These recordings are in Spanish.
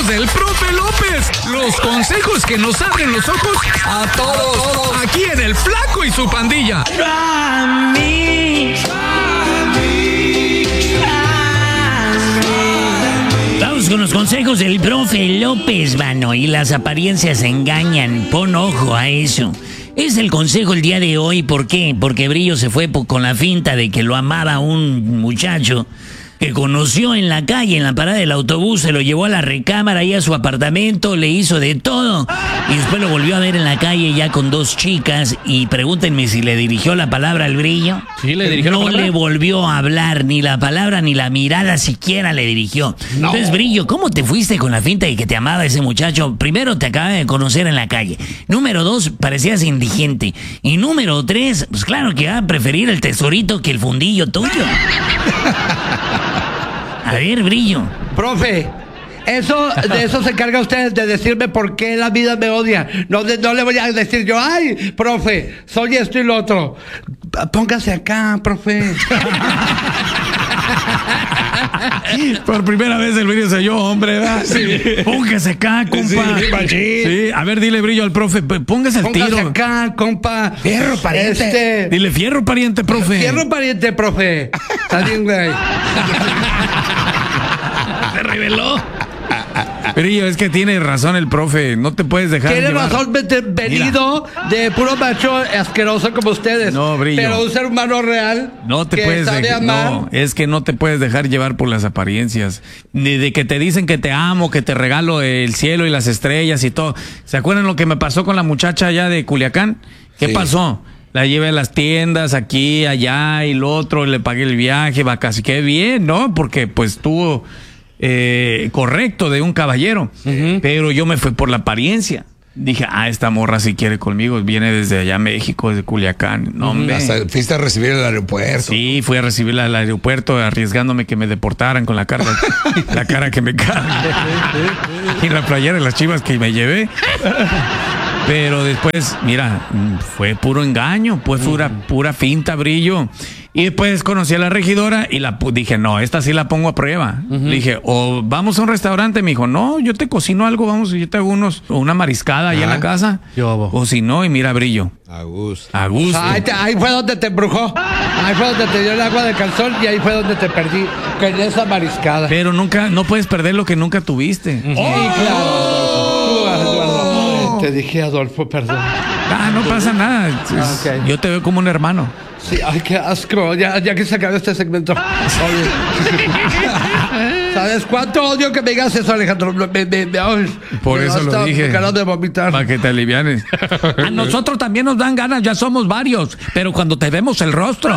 del profe López. Los consejos que nos abren los ojos a todos. Aquí en El Flaco y su pandilla. Vamos con los consejos del profe López, mano. Y las apariencias engañan. Pon ojo a eso. Es el consejo el día de hoy. ¿Por qué? Porque Brillo se fue con la finta de que lo amaba un muchacho que conoció en la calle, en la parada del autobús, se lo llevó a la recámara y a su apartamento, le hizo de todo. Y después lo volvió a ver en la calle ya con 2 chicas. Y pregúntenme si le dirigió la palabra al Brillo. Sí, le dirigió no la palabra. le volvió a hablar, ni la palabra ni la mirada siquiera le dirigió. No. Entonces, Brillo, ¿cómo te fuiste con la finta de que te amaba ese muchacho? Primero, te acababa de conocer en la calle. Número 2, parecías indigente. Y número 3, pues claro que va a preferir el tesorito que el fundillo tuyo. A ver, Brillo. Profe, de eso se encarga usted, de decirme por qué la vida me odia. No le voy a decir yo, ay, profe, soy esto y lo otro. Póngase acá, profe. Por primera vez el Brillo se oyó, hombre, ¿verdad? Sí. Póngase acá, compa. Sí, a ver, dile, Brillo, al profe, póngase al tiro. Póngase acá, compa. Fierro, pariente. Dile, fierro, pariente, profe. Fierro, pariente, profe. Está bien, güey. Se reveló. Brillo, es que tiene razón el profe. No te puedes dejar Tiene llevar. razón, venido de puro macho asqueroso como ustedes. No, Brillo. Pero un ser humano real. No te que puedes sabe dejar. amar. No, es que no te puedes dejar llevar por las apariencias. Ni de que te dicen que te amo, que te regalo el cielo y las estrellas y todo. ¿Se acuerdan lo que me pasó con la muchacha allá de Culiacán? ¿Qué pasó? La llevé a las tiendas, aquí, allá y lo otro, le pagué el viaje, vacaciones. Qué bien, ¿no? Porque pues tuvo correcto de un caballero. Pero yo me fui por la apariencia. Dije, esta morra si quiere conmigo, viene desde allá México, desde Culiacán. No, hombre. Hasta fuiste a recibir el aeropuerto. Sí, fui a recibirla al aeropuerto arriesgándome que me deportaran con la cara que me cae. Y la playera de las Chivas que me llevé. Pero después, mira, fue puro engaño, pues pura finta, Brillo. Y después conocí a la regidora y dije, no, esta sí la pongo a prueba. Le dije, o vamos a un restaurante. Me dijo, no, yo te cocino algo, vamos, yo te hago una mariscada allá en la casa. O si no, y mira, Brillo. A gusto. A gusto. Ahí fue donde te embrujó. Ahí fue donde te dio el agua de calzón y ahí fue donde te perdí con esa mariscada. Pero no puedes perder lo que nunca tuviste. Sí, claro. Eduardo. Te dije, Adolfo, perdón. No pasa nada. Ok. Yo te veo como un hermano. Sí, ay, qué asco. Ya que se acabó este segmento. Oye. ¿Sabes cuánto odio que me digas eso, Alejandro? Por eso lo dije. Ganas de vomitar. Para que te alivianes. A nosotros también nos dan ganas, ya somos varios. Pero cuando te vemos el rostro.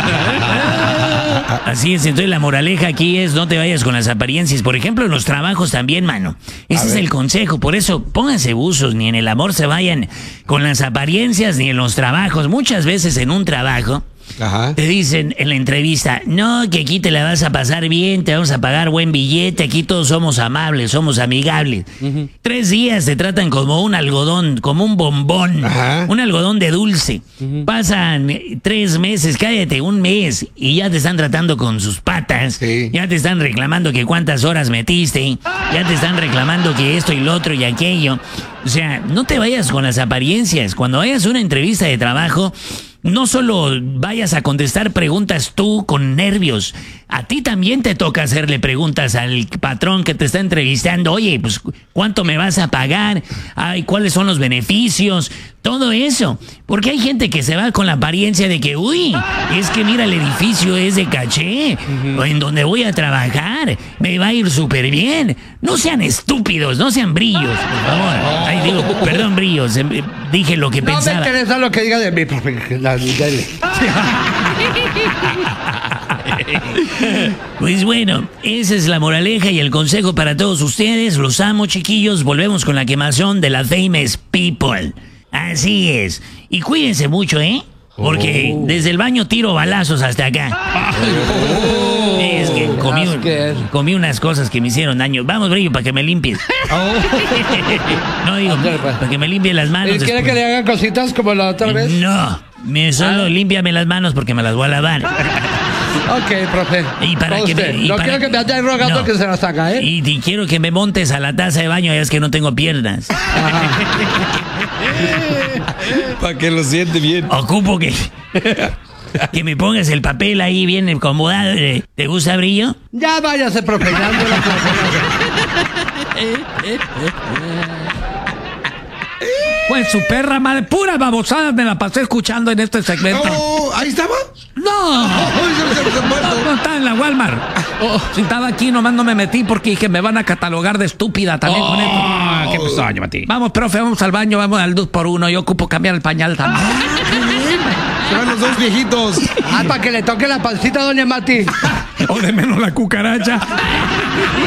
Así es, entonces la moraleja aquí es no te vayas con las apariencias. Por ejemplo, en los trabajos también, mano. Ese es el consejo. Por eso, pónganse buzos. Ni en el amor se vayan con las apariencias, ni en los trabajos. Muchas veces en un trabajo te dicen en la entrevista, no, que aquí te la vas a pasar bien, te vamos a pagar buen billete, aquí todos somos amables, somos amigables. 3 días te tratan como un algodón, como un bombón, un algodón de dulce. Pasan 3 meses, cállate, 1 mes, y ya te están tratando con sus patas, ya te están reclamando que cuántas horas metiste, ya te están reclamando que esto y lo otro y aquello. O sea, no te vayas con las apariencias. Cuando vayas a una entrevista de trabajo, no solo vayas a contestar preguntas tú con nervios, a ti también te toca hacerle preguntas al patrón que te está entrevistando. Oye, pues, ¿cuánto me vas a pagar? Ay, ¿cuáles son los beneficios? Todo eso. Porque hay gente que se va con la apariencia de que, uy, es que mira, el edificio es de caché, en donde voy a trabajar, me va a ir súper bien. No sean estúpidos, no sean Brillos, por favor. Ay, digo, perdón, Brillos, dije lo que pensaba. No me interesa lo que diga de mí, profe. Dale. Pues bueno, esa es la moraleja y el consejo para todos ustedes. Los amo, chiquillos. Volvemos con la quemación de la Famous People. Así es. Y cuídense mucho, ¿eh? Porque desde el baño tiro balazos hasta acá. Es que comí unas cosas que me hicieron daño. Vamos, Brillo, para que me limpies. No digo, para que me limpie las manos. ¿Y quiere que le hagan cositas como la otra vez? No, solo límpiame las manos porque me las voy a lavar. Ok, profe. Y para Con que usted. me, y No para quiero que me ande rogando no. que se la saca, ¿eh? Y quiero que me montes a la taza de baño, ya es que no tengo piernas. Para que lo siente bien. Ocupo que me pongas el papel ahí bien acomodado. ¿Te gusta, Brillo? Ya váyase, profe. Ya ando la profe. Pues su perra madre, pura babosada me la pasé escuchando en este segmento. Oh, ¿ahí estaba? No, no estaba en la Walmart. Si estaba aquí, nomás no me metí porque dije, me van a catalogar de estúpida también con esto. ¿Qué pasó, doña Mati? Vamos, profe, vamos al baño, vamos al 2x1. Yo ocupo cambiar el pañal también. Se van los dos viejitos. Ah, para que le toque la pancita a doña Mati. O de menos la cucaracha.